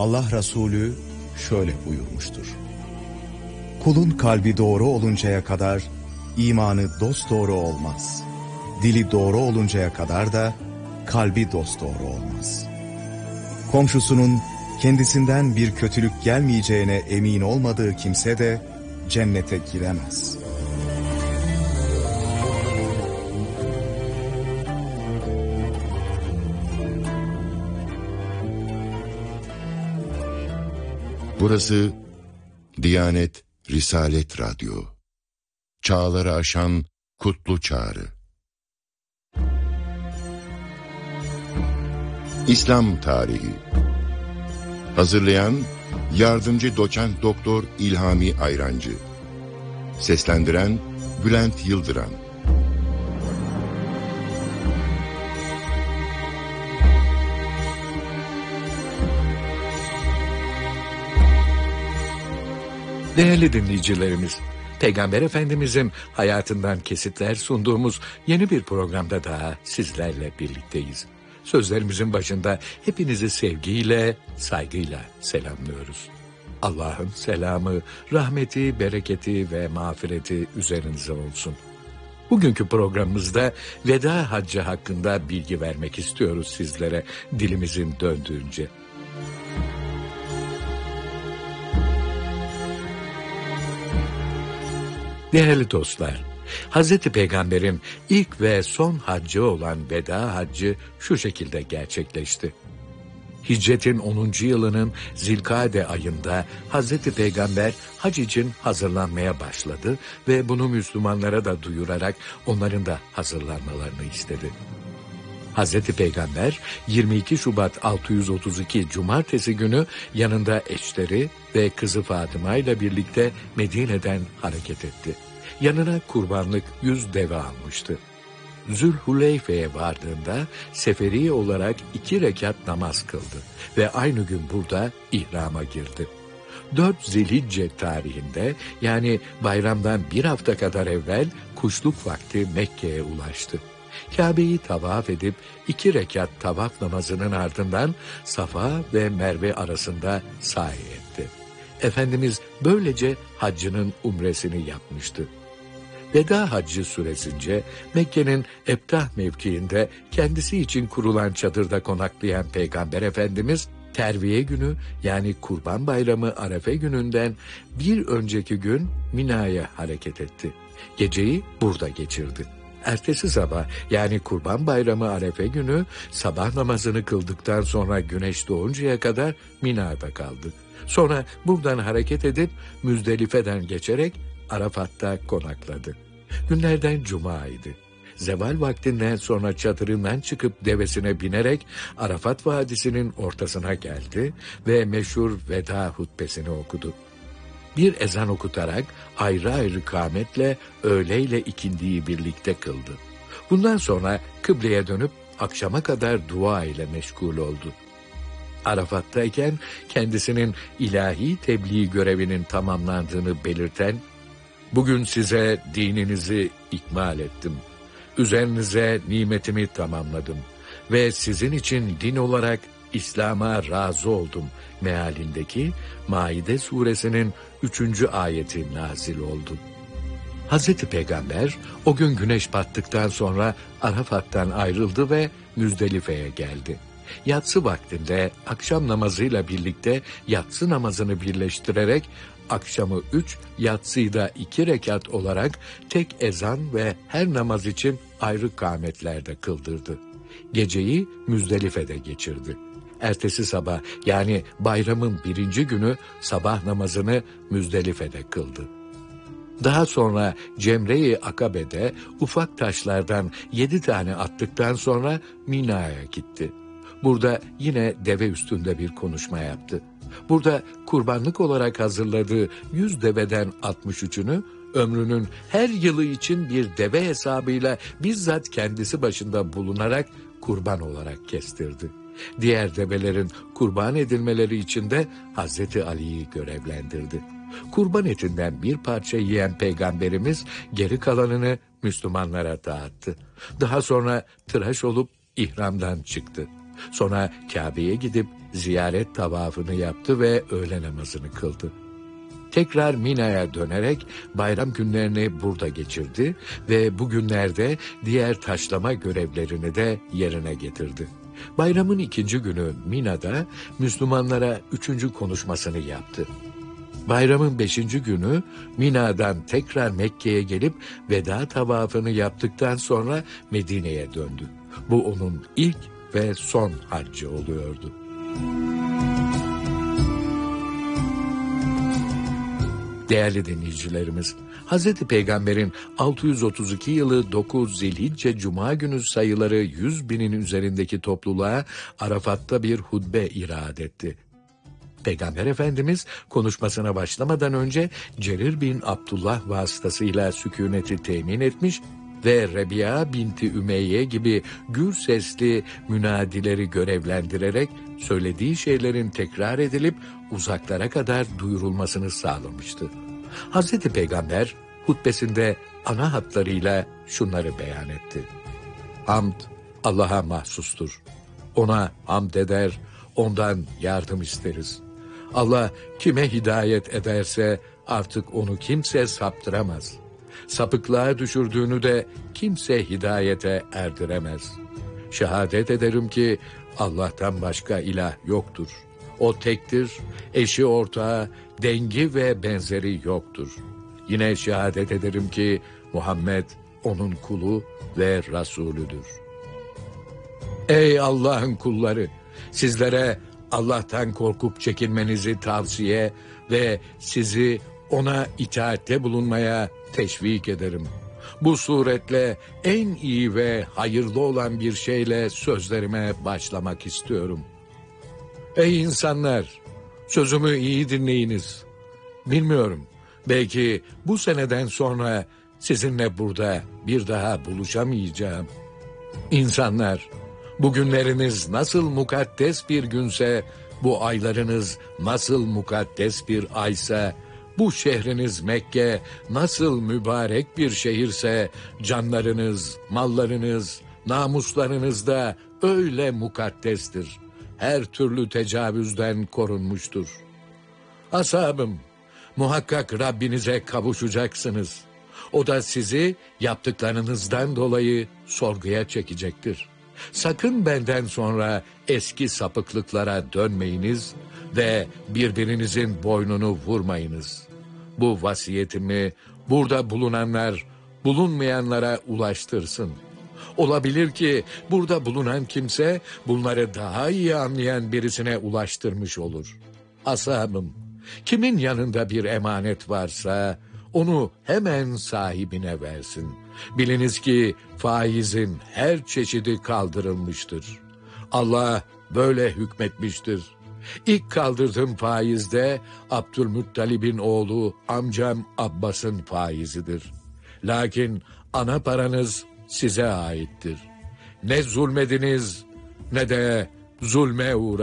Allah Resulü şöyle buyurmuştur: kulun kalbi doğru oluncaya kadar imanı dosdoğru olmaz. Dili doğru oluncaya kadar da kalbi dosdoğru olmaz. Komşusunun kendisinden bir kötülük gelmeyeceğine emin olmadığı kimse de cennete giremez. Burası Diyanet Risalet Radyo. Çağları aşan kutlu çağrı. İslam Tarihi. Hazırlayan Yardımcı Doçent Doktor İlhami Ayrancı. Seslendiren Bülent Yıldıran. Değerli dinleyicilerimiz, Peygamber Efendimizin hayatından kesitler sunduğumuz yeni bir programda daha sizlerle birlikteyiz. Sözlerimizin başında hepinizi sevgiyle, saygıyla selamlıyoruz. Allah'ın selamı, rahmeti, bereketi ve mağfireti üzerinize olsun. Bugünkü programımızda veda haccı hakkında bilgi vermek istiyoruz sizlere dilimizin döndüğünce. Değerli dostlar, Hz. Peygamber'in ilk ve son haccı olan veda haccı şu şekilde gerçekleşti. Hicretin 10. yılının Zilkade ayında Hz. Peygamber hac için hazırlanmaya başladı ve bunu Müslümanlara da duyurarak onların da hazırlanmalarını istedi. Hz. Peygamber 22 Şubat 632 Cumartesi günü yanında eşleri ve kızı Fatıma ile birlikte Medine'den hareket etti. Yanına kurbanlık 100 deve almıştı. Zülhuleyfe'ye vardığında seferi olarak 2 rekat namaz kıldı ve aynı gün burada ihrama girdi. 4 Zilhicce tarihinde, yani bayramdan bir hafta kadar evvel kuşluk vakti Mekke'ye ulaştı. Kabe'yi tavaf edip 2 rekat tavaf namazının ardından Safa ve Merve arasında sa'i etti. Efendimiz böylece haccının umresini yapmıştı. Veda haccı süresince Mekke'nin Ebtah mevkiinde kendisi için kurulan çadırda konaklayan Peygamber Efendimiz, Terviye günü, yani Kurban Bayramı Arefe gününden bir önceki gün Mina'ya hareket etti. Geceyi burada geçirdi. Ertesi sabah, yani Kurban Bayramı Arefe günü sabah namazını kıldıktan sonra güneş doğuncaya kadar Mina'da kaldı. Sonra buradan hareket edip Müzdelife'den geçerek Arafat'ta konakladı. Günlerden cumaydı. Zeval vaktinden sonra çadırından çıkıp devesine binerek Arafat Vadisi'nin ortasına geldi ve meşhur veda hutbesini okudu. Bir ezan okutarak ayrı ayrı kâmetle öğleyle ikindiyi birlikte kıldı. Bundan sonra kıbleye dönüp akşama kadar dua ile meşgul oldu. Arafat'tayken kendisinin ilahi tebliğ görevinin tamamlandığını belirten, "Bugün size dininizi ikmal ettim. Üzerinize nimetimi tamamladım ve sizin için din olarak İslam'a razı oldum" mealindeki Maide suresinin 3. ayeti nazil oldu. Hazreti Peygamber o gün güneş battıktan sonra Arafat'tan ayrıldı ve Müzdelife'ye geldi. Yatsı vaktinde akşam namazıyla birlikte yatsı namazını birleştirerek akşamı 3, yatsıyı da 2 rekat olarak tek ezan ve her namaz için ayrı kâmetlerde kıldırdı. Geceyi Müzdelife'de geçirdi. Ertesi sabah, yani bayramın 1. günü sabah namazını Müzdelife'de kıldı. Daha sonra Cemre-i Akabe'de ufak taşlardan 7 tane attıktan sonra Mina'ya gitti. Burada yine deve üstünde bir konuşma yaptı. Burada kurbanlık olarak hazırladığı 100 deveden 63'ünü ömrünün her yılı için bir deve hesabıyla bizzat kendisi başında bulunarak kurban olarak kestirdi. Diğer develerin kurban edilmeleri için de Hazreti Ali'yi görevlendirdi. Kurban etinden bir parça yiyen Peygamberimiz geri kalanını Müslümanlara dağıttı. Daha sonra tıraş olup ihramdan çıktı. Sonra Kabe'ye gidip ziyaret tavafını yaptı ve öğle namazını kıldı. Tekrar Mina'ya dönerek bayram günlerini burada geçirdi ve bu günlerde diğer taşlama görevlerini de yerine getirdi. Bayramın 2. günü Mina'da Müslümanlara 3. konuşmasını yaptı. Bayramın 5. günü Mina'dan tekrar Mekke'ye gelip veda tavafını yaptıktan sonra Medine'ye döndü. Bu onun ilk ve son haccı oluyordu. Değerli dinleyicilerimiz, Hz. Peygamber'in 632 yılı 9 Zilhicce Cuma günü sayıları 100.000'in üzerindeki topluluğa Arafat'ta bir hutbe irad etti. Peygamber Efendimiz konuşmasına başlamadan önce Cerir bin Abdullah vasıtasıyla sükuneti temin etmiş ve Rebi'a binti Ümeyye gibi gür sesli münadileri görevlendirerek söylediği şeylerin tekrar edilip uzaklara kadar duyurulmasını sağlamıştı. Hazreti Peygamber hutbesinde ana hatlarıyla şunları beyan etti. Hamd Allah'a mahsustur. Ona hamd eder, ondan yardım isteriz. Allah kime hidayet ederse artık onu kimse saptıramaz. Sapıklığa düşürdüğünü de kimse hidayete erdiremez. Şehadet ederim ki Allah'tan başka ilah yoktur. O tektir, eşi ortağı, dengi ve benzeri yoktur. Yine şehadet ederim ki Muhammed onun kulu ve Resulüdür. Ey Allah'ın kulları! Sizlere Allah'tan korkup çekinmenizi tavsiye ve sizi ona itaatte bulunmaya teşvik ederim. Bu suretle en iyi ve hayırlı olan bir şeyle sözlerime başlamak istiyorum. Ey insanlar! Sözümü iyi dinleyiniz. Bilmiyorum, belki bu seneden sonra sizinle burada bir daha buluşamayacağım. İnsanlar, bugünleriniz nasıl mukaddes bir günse, bu aylarınız nasıl mukaddes bir aysa, bu şehriniz Mekke nasıl mübarek bir şehirse, canlarınız, mallarınız, namuslarınız da öyle mukaddestir. Her türlü tecavüzden korunmuştur. Ashabım, muhakkak Rabbinize kavuşacaksınız. O da sizi yaptıklarınızdan dolayı sorguya çekecektir. Sakın benden sonra eski sapıklıklara dönmeyiniz ve birbirinizin boynunu vurmayınız. Bu vasiyetimi burada bulunanlar bulunmayanlara ulaştırsın. Olabilir ki burada bulunan kimse bunları daha iyi anlayan birisine ulaştırmış olur. Ashabım, kimin yanında bir emanet varsa onu hemen sahibine versin. Biliniz ki faizin her çeşidi kaldırılmıştır. Allah böyle hükmetmiştir. İlk kaldırdığım faiz de Abdülmuttalib'in oğlu amcam Abbas'ın faizidir. Lakin ana paranız size aittir. Ne zulmediniz ne de zulme uğradınız.